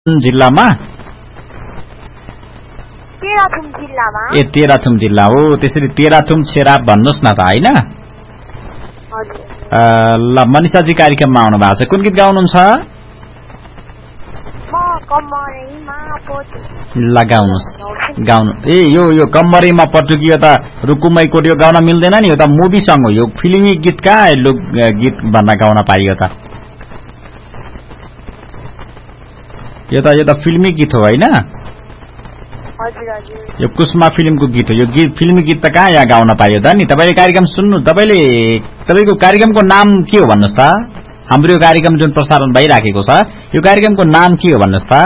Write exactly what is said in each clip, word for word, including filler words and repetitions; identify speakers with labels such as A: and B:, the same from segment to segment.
A: जिल्लामा
B: तेह्रथुम जिल्लामा
A: ए तेह्रथुम जिल्ला हो त्यसरी तेह्रथुम छेराप भन्नुस् न त हैन
B: हजुर
A: ल मनिषाजी कार्यक्रममा आउनु भएको छ कुन गीत गाउनुहुन्छ
B: म कम्मरैमा पटु
A: लगाउनुस् गाउनु ए यो यो कम्मरैमा पटुकी यो त रुकुमै कोट यो गाउन मिल्दैन नि यो त मुभी सङ हो यो फिल्मी गीत कहाँ लोक गीत भन्न गाउन पाइयो त यो त यो त फिल्मी गीत हो हैन
B: हजुर हजुर
A: यो कुसमा फिल्मको गीत हो यो गीत फिल्मी गीत त कहाँ यहाँ गाउन पाइयो त नि तपाईले कार्यक्रम सुन्नु तपाईले तपाईको कार्यक्रमको नाम के हो भन्नुस् त हाम्रो यो कार्यक्रम जुन प्रसारण भइराखेको छ यो कार्यक्रमको नाम के हो भन्नुस् त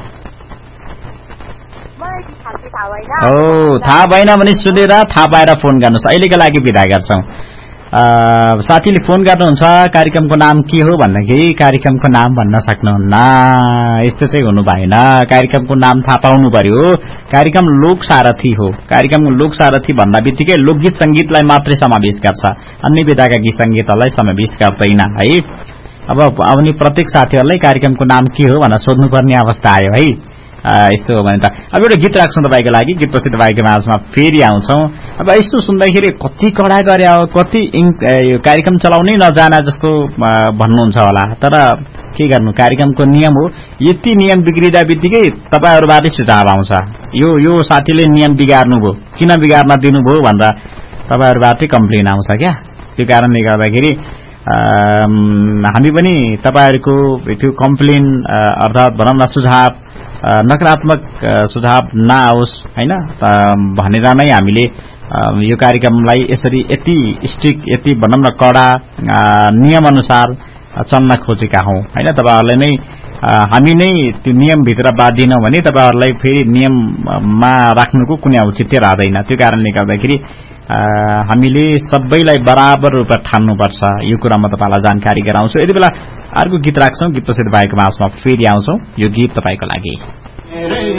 A: ओ थाहा भएन भने सुनेर थाहा पाएर फोन गर्नुस् अहिलेका लागि बिदा गर्छौं साथीले फोन गर्नुहुन्छ कार्यक्रमको नाम के हो भन्दाखेरि कार्यक्रमको नाम भन्न सक्नुहुन्न यस्तो चाहिँ हुनु भएन कार्यक्रमको नाम थाहा पाउनु पर्यो कार्यक्रम लोक सारथी हो कार्यक्रम लोक सारथी भन्दा बित्तिकै लोकगीत संगीतलाई मात्रै समावेश गर्छ अन्य विधाका गीत संगीतलाई समावेश गर्दैन है अब आउने प्रत्येक साथीहरुलाई कार्यक्रमको नाम के हो भनेर सोध्नुपर्ने अवस्था आयो है यस्तो हो भने त अब एउटा गीत राख्छौं तपाईको लागि गीत पछि तपाईको माझमा फेरि आउँछौं अब यस्तो सुन्दाखेरि कति कडा गरे हो कति यो कार्यक्रम चलाउनै नजाना जस्तो भन्नुहुन्छ होला तर के गर्नु कार्यक्रमको नियम हो यति नियम बिग्रिदा बित्तिकै तपाईहरुबाटै सुझाव आउँछ यो यो साथीले नियम बिगार्नु भो किन बिगार्न दिनु भो भनेर तपाईहरुबाटै कम्प्लेन आउँछ क्या त्यो कारणले गर्दाखेरि हामी पनि तपाईहरुको त्यो कम्प्लेन अर्थात भनौं न सुझाव नकारात्मक सुझाव नआओस् हैन भनेर नै हामीले यो कार्यक्रमलाई यसरी यति स्ट्रिक्ट यति भनौं न कडा नियम अनुसार चल्न खोजेका हौं हैन तपाईहरुले नै हामी नै त्यो नियम भित्र बाँधिनौं भने तपाईहरुलाई फेरि नियममा राख्नुको कुनै औचित्य रहदैन त्यो कारणले गर्दाखेरि हामीले सबैलाई बराबर रूपमा ठान्नुपर्छ यो कुरामा तपाईलाई जानकारी गराउँछु यति बेला अर्को गीत राख्छौं गीत पछि तपाईको माझमा फेरि आउँछौं यो गीत तपाईको लागि